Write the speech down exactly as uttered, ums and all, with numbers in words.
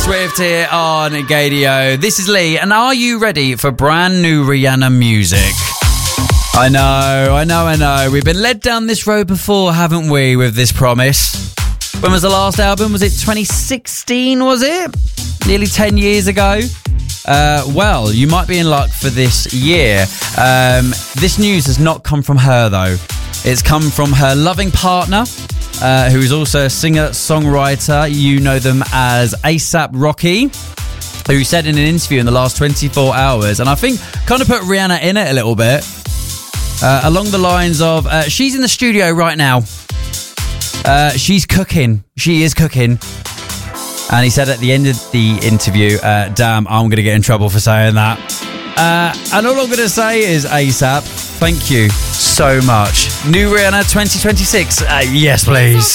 Swift here on Gadio. This is Lee, and are you ready for brand new Rihanna music? I know, I know, I know. We've been led down this road before, haven't we, with this promise? When was the last album? Was it twenty sixteen, was it? Nearly ten years ago? Uh, well, you might be in luck for this year. Um, this news has not come from her, though. It's come from her loving partner, uh, who is also a singer-songwriter. You know them as A$AP Rocky, who said in an interview in the last twenty-four hours, and I think kind of put Rihanna in it a little bit, uh, along the lines of, uh, she's in the studio right now. Uh, she's cooking. She is cooking. And he said at the end of the interview, uh, damn, I'm going to get in trouble for saying that. Uh, and all I'm going to say is, A$AP, thank you so much. New Rihanna twenty twenty-six. Uh, yes, please.